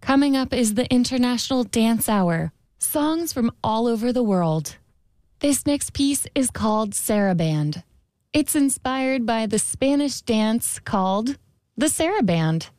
Coming up is the International Dance Hour, songs from all over the world. This next piece is called Saraband. It's inspired by the Spanish dance called the Saraband.